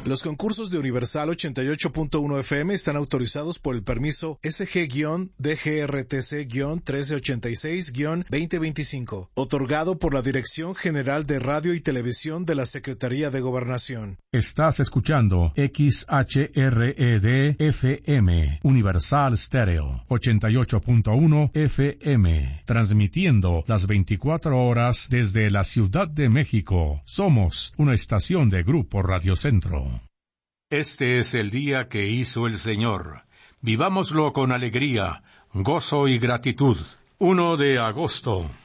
Los concursos de Universal 88.1 FM están autorizados por el permiso SG-DGRTC-1386-2025, otorgado por la Dirección General de Radio y Televisión de la Secretaría de Gobernación. Estás escuchando XHRED-FM, Universal Stereo, 88.1 FM, transmitiendo las 24 horas desde la Ciudad de México. Somos una estación de Grupo Radio Centro. Este es el día que hizo el Señor. Vivámoslo con alegría, gozo y gratitud. 1 de agosto.